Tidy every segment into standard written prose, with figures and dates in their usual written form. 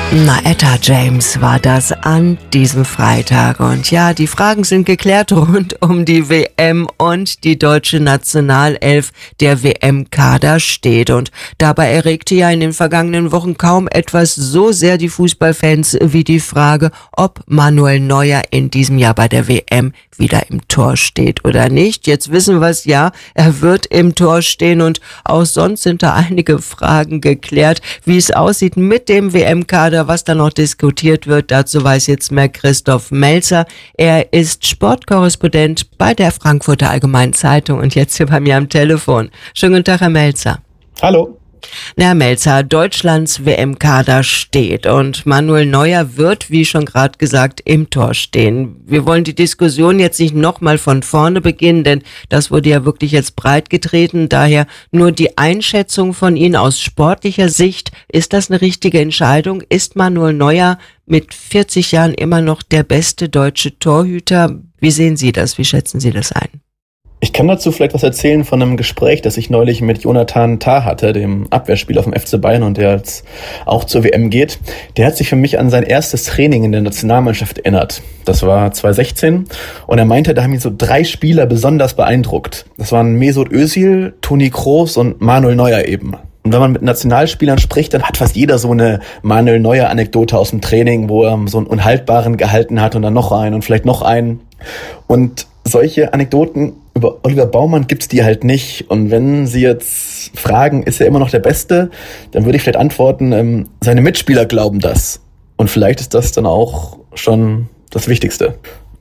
Na, Etta James war das an diesem Freitag. Und ja, die Fragen sind geklärt rund um die WM und die deutsche Nationalelf. Der WM-Kader steht. Und dabei erregte ja in den vergangenen Wochen kaum etwas so sehr die Fußballfans wie die Frage, ob Manuel Neuer in diesem Jahr bei der WM wieder im Tor steht oder nicht. Jetzt wissen wir es ja, er wird im Tor stehen und auch sonst sind da einige Fragen geklärt, wie es aussieht mit dem WM-Kader, was da noch diskutiert wird. Dazu weiß jetzt mehr Christoph Melzer. Er ist Sportkorrespondent bei der Frankfurter Allgemeinen Zeitung und jetzt hier bei mir am Telefon. Schönen guten Tag, Herr Melzer. Hallo. Na, Herr Melzer, Deutschlands WM-Kader steht und Manuel Neuer wird, wie schon gerade gesagt, im Tor stehen. Wir wollen die Diskussion jetzt nicht nochmal von vorne beginnen, denn das wurde ja wirklich jetzt breit getreten. Daher nur die Einschätzung von Ihnen aus sportlicher Sicht. Ist das eine richtige Entscheidung? Ist Manuel Neuer mit 40 Jahren immer noch der beste deutsche Torhüter? Wie sehen Sie das? Wie schätzen Sie das ein? Ich kann dazu vielleicht was erzählen von einem Gespräch, das ich neulich mit Jonathan Tah hatte, dem Abwehrspieler vom FC Bayern und der jetzt auch zur WM geht. Der hat sich für mich an sein erstes Training in der Nationalmannschaft erinnert. Das war 2016 und er meinte, da haben ihn so 3 Spieler besonders beeindruckt. Das waren Mesut Özil, Toni Kroos und Manuel Neuer eben. Und wenn man mit Nationalspielern spricht, dann hat fast jeder so eine Manuel Neuer-Anekdote aus dem Training, wo er so einen Unhaltbaren gehalten hat und dann noch einen und vielleicht noch einen. Und solche Anekdoten über Oliver Baumann gibt's die halt nicht. Und wenn Sie jetzt fragen, ist er immer noch der Beste, dann würde ich vielleicht antworten, seine Mitspieler glauben das. Und vielleicht ist das dann auch schon das Wichtigste.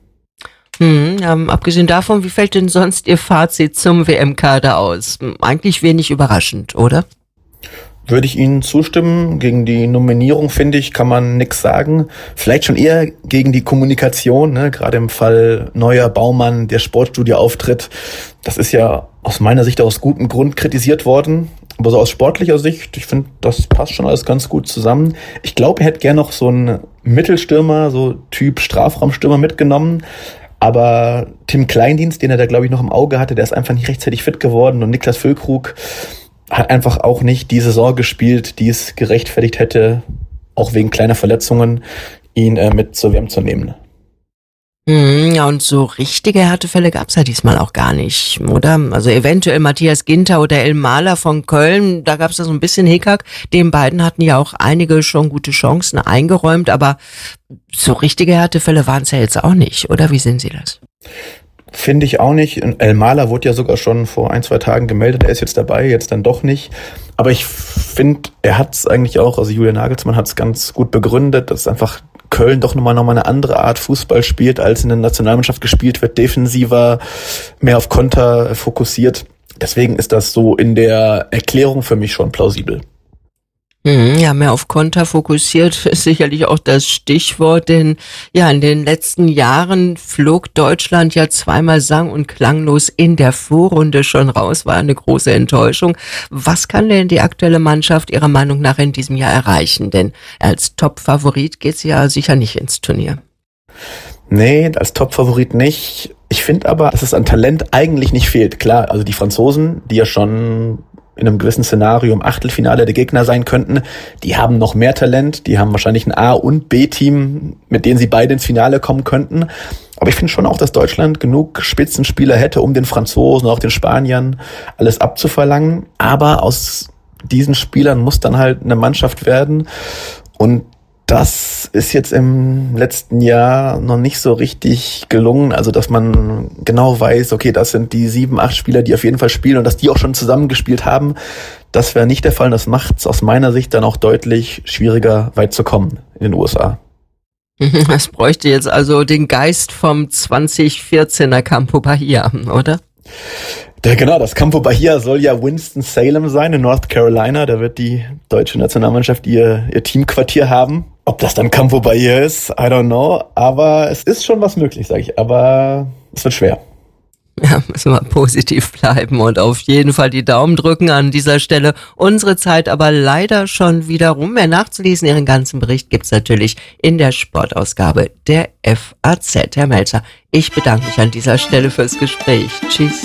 Abgesehen davon, wie fällt denn sonst Ihr Fazit zum WM-Kader aus? Eigentlich wenig überraschend, oder? Würde ich Ihnen zustimmen. Gegen die Nominierung, finde ich, kann man nichts sagen. Vielleicht schon eher gegen die Kommunikation, ne? Gerade im Fall Neuer, Baumann, der Sportstudio-Auftritt. Das ist ja aus meiner Sicht aus gutem Grund kritisiert worden. Aber so aus sportlicher Sicht, ich finde, das passt schon alles ganz gut zusammen. Ich glaube, er hätte gern noch so einen Mittelstürmer, so Typ Strafraumstürmer mitgenommen. Aber Tim Kleindienst, den er da, glaube ich, noch im Auge hatte, der ist einfach nicht rechtzeitig fit geworden. Und Niklas Füllkrug hat einfach auch nicht die Saison gespielt, die es gerechtfertigt hätte, auch wegen kleiner Verletzungen, ihn mit zur WM zu nehmen. Ja, und so richtige Härtefälle gab's ja diesmal auch gar nicht, oder? Also eventuell Matthias Ginter oder El Mahler von Köln, da gab's da so ein bisschen Hickhack. Den beiden hatten ja auch einige schon gute Chancen eingeräumt, aber so richtige Härtefälle waren's ja jetzt auch nicht, oder? Wie sehen Sie das? Finde ich auch nicht. El Mahler wurde ja sogar schon vor 1-2 Tagen gemeldet. Er ist jetzt dabei, jetzt dann doch nicht. Aber ich finde, er hat es eigentlich auch, also Julian Nagelsmann hat es ganz gut begründet, dass einfach Köln doch nochmal eine andere Art Fußball spielt, als in der Nationalmannschaft gespielt wird. Defensiver, mehr auf Konter fokussiert. Deswegen ist das so in der Erklärung für mich schon plausibel. Ja, mehr auf Konter fokussiert ist sicherlich auch das Stichwort, denn ja, in den letzten Jahren flog Deutschland ja zweimal sang- und klanglos in der Vorrunde schon raus, war eine große Enttäuschung. Was kann denn die aktuelle Mannschaft Ihrer Meinung nach in diesem Jahr erreichen? Denn als Top-Favorit geht sie ja sicher nicht ins Turnier. Nee, als Top-Favorit nicht. Ich finde aber, dass es an Talent eigentlich nicht fehlt. Klar, also die Franzosen, die ja schon in einem gewissen Szenario im Achtelfinale der Gegner sein könnten, die haben noch mehr Talent, die haben wahrscheinlich ein A- und B-Team, mit denen sie beide ins Finale kommen könnten. Aber ich finde schon auch, dass Deutschland genug Spitzenspieler hätte, um den Franzosen, auch den Spaniern alles abzuverlangen. Aber aus diesen Spielern muss dann halt eine Mannschaft werden. Und das ist jetzt im letzten Jahr noch nicht so richtig gelungen, also dass man genau weiß, okay, das sind die 7, 8 Spieler, die auf jeden Fall spielen und dass die auch schon zusammengespielt haben. Das wäre nicht der Fall und das macht es aus meiner Sicht dann auch deutlich schwieriger, weit zu kommen in den USA. Es bräuchte jetzt also den Geist vom 2014er Campo Bahia, oder? Ja, genau, das Campo Bahia soll ja Winston-Salem sein in North Carolina. Da wird die deutsche Nationalmannschaft ihr Teamquartier haben. Ob das dann Campo Bahia ist, I don't know. Aber es ist schon was möglich, sage ich. Aber es wird schwer. Ja, müssen wir positiv bleiben und auf jeden Fall die Daumen drücken an dieser Stelle. Unsere Zeit aber leider schon wieder rum. Mehr nachzulesen, Ihren ganzen Bericht gibt's natürlich in der Sportausgabe der FAZ. Herr Melzer, ich bedanke mich an dieser Stelle fürs Gespräch. Tschüss.